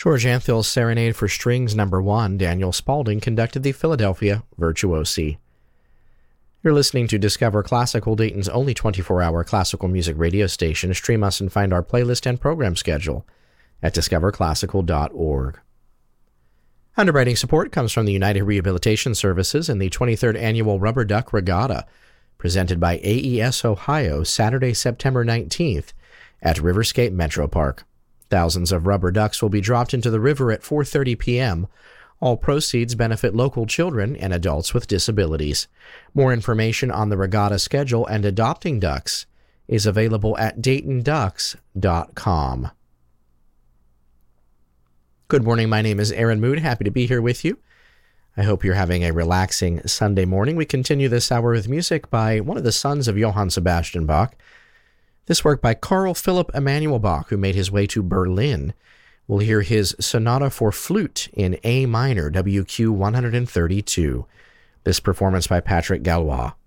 George Anthill's Serenade for Strings No. 1, Daniel Spaulding conducted the Philadelphia Virtuosi. You're listening to Discover Classical, Dayton's only 24-hour classical music radio station. Stream us and find our playlist and program schedule at discoverclassical.org. Underwriting support comes from the United Rehabilitation Services and the 23rd Annual Rubber Duck Regatta, presented by AES Ohio, Saturday, September 19th at Riverscape Metro Park. Thousands of rubber ducks will be dropped into the river at 4:30 p.m. All proceeds benefit local children and adults with disabilities. More information on the regatta schedule and adopting ducks is available at DaytonDucks.com. Good morning, my name is Aaron Mood. Happy to be here with you. I hope you're having a relaxing Sunday morning. We continue this hour with music by one of the sons of Johann Sebastian Bach. This work by Carl Philipp Emanuel Bach, who made his way to Berlin. We'll hear his Sonata for Flute in A minor, WQ 132. This performance by Patrick Galois.